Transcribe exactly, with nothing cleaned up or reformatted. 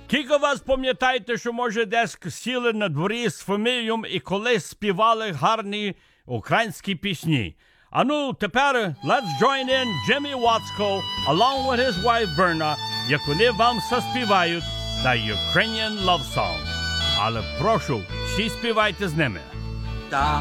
Кілька вас пам'ятаєте, що, може, десь сіли на дворі з фамілією і колись співали гарні українські пісні. А ну, тепер let's join in Jimmy Watzko along with his wife Verna, як вони вам заспівають The Ukrainian Love Song. Але прошу, всі співайте з ними.